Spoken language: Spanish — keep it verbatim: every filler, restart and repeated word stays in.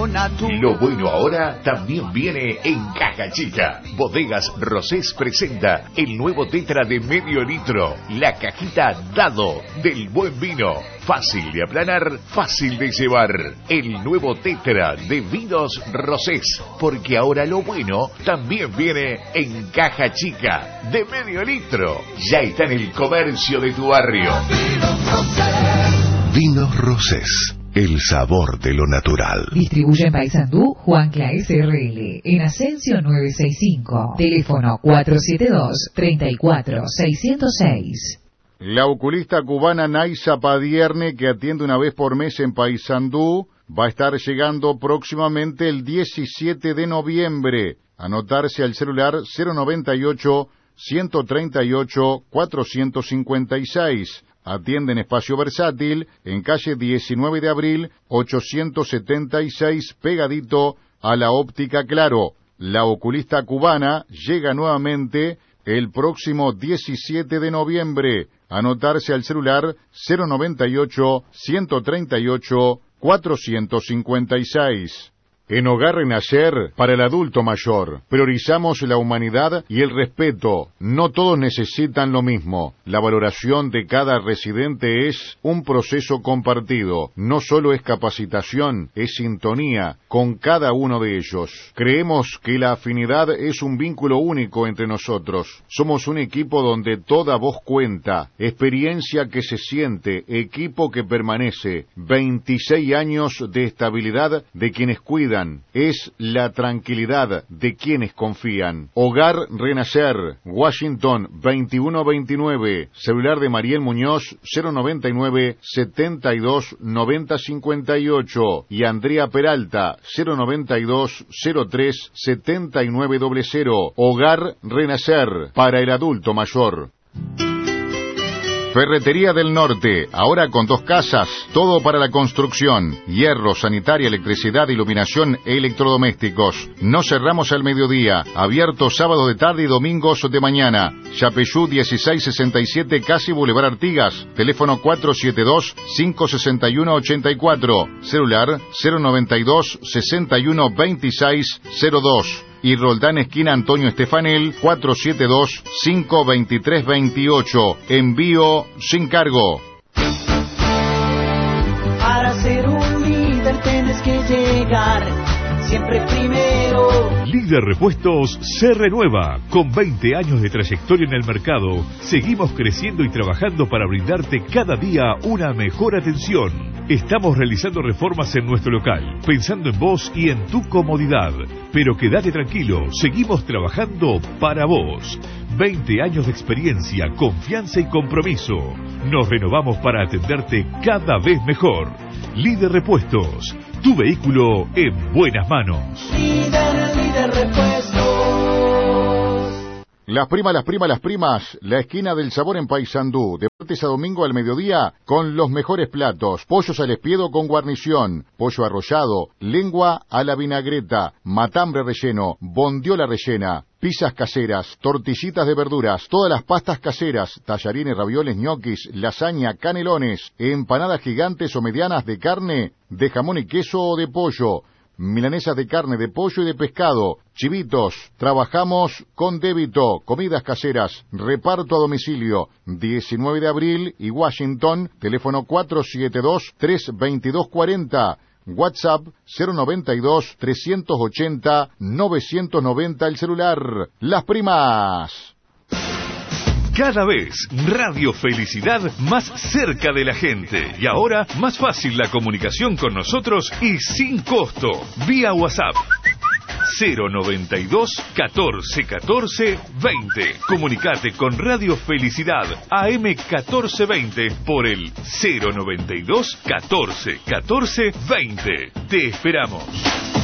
natural. Lo bueno ahora también viene en caja chica. Bodegas Rosés presenta el nuevo tetra de medio litro. La cajita Dado del buen vino. Fácil de aplanar, fácil de llevar. El nuevo tetra de vinos Rosés. Porque ahora lo bueno también viene en caja chica de medio litro. Ya está en el comercio de tu barrio. Vinos Rosés. El sabor de lo natural. Distribuye en Paysandú Juan Claes R L. En Ascencio novecientos sesenta y cinco. Teléfono cuatro siete dos, tres cuatro seis cero seis. La oculista cubana Naisa Padierne, que atiende una vez por mes en Paysandú, va a estar llegando próximamente el diecisiete de noviembre. Anotarse al celular cero noventa y ocho, ciento treinta y ocho, cuatrocientos cincuenta y seis. Atiende en espacio versátil, en calle diecinueve de abril, ochocientos setenta y seis, pegadito a la óptica Claro. La oculista cubana llega nuevamente el próximo diecisiete de noviembre. Anotarse al celular cero noventa y ocho, ciento treinta y ocho, cuatrocientos cincuenta y seis. En Hogar Renacer, para el adulto mayor, priorizamos la humanidad y el respeto. No todos necesitan lo mismo. La valoración de cada residente es un proceso compartido. No solo es capacitación, es sintonía con cada uno de ellos. Creemos que la afinidad es un vínculo único entre nosotros. Somos un equipo donde toda voz cuenta, experiencia que se siente, equipo que permanece. veintiséis años de estabilidad de quienes cuidan. Es la tranquilidad de quienes confían. Hogar Renacer, Washington veintiuno veintinueve, celular de Mariel Muñoz cero noventa y nueve, setenta y dos, noventa cincuenta y ocho y Andrea Peralta cero noventa y dos, cero tres, setenta y nueve cero cero. Hogar Renacer, para el adulto mayor. Ferretería del Norte, ahora con dos casas, todo para la construcción, hierro, sanitaria, electricidad, iluminación, electrodomésticos. No cerramos al mediodía, abierto sábado de tarde y domingos de mañana. Yapeyú dieciséis sesenta y siete, casi Boulevard Artigas, teléfono cuatro siete dos, cinco seis uno, ocho cuatro, celular cero noventa y dos, sesenta y uno, veintiséis, cero dos. Y Roldán esquina Antonio Estefanel, cuatro siete dos, cinco veintitrés veintiocho. Envío sin cargo. Para ser un líder tienes que llegar siempre primero. Líder Repuestos se renueva. Con veinte años de trayectoria en el mercado, seguimos creciendo y trabajando para brindarte cada día una mejor atención. Estamos realizando reformas en nuestro local, pensando en vos y en tu comodidad. Pero quédate tranquilo, seguimos trabajando para vos. veinte años de experiencia, confianza y compromiso. Nos renovamos para atenderte cada vez mejor. Líder Repuestos, tu vehículo en buenas manos. Líder, líder repuestos. Las primas, las primas, las primas, la esquina del sabor en Paysandú, de martes a domingo al mediodía, con los mejores platos, pollos al espiedo con guarnición, pollo arrollado, lengua a la vinagreta, matambre relleno, bondiola rellena, pizzas caseras, tortillitas de verduras, todas las pastas caseras, tallarines, ravioles, ñoquis, lasaña, canelones, empanadas gigantes o medianas de carne, de jamón y queso o de pollo, milanesas de carne, de pollo y de pescado, chivitos. Trabajamos con débito, comidas caseras, reparto a domicilio. diecinueve de abril y Washington, teléfono cuatro siete dos, tres dos dos cuatro cero, WhatsApp cero noventa y dos, trescientos ochenta, novecientos noventa el celular. Las primas. Cada vez Radio Felicidad más cerca de la gente. Y ahora más fácil la comunicación con nosotros y sin costo. Vía WhatsApp. cero noventa y dos, catorce, catorce, veinte. Comunicate con Radio Felicidad A M catorce veinte por el cero noventa y dos, catorce, catorce, veinte. Te esperamos.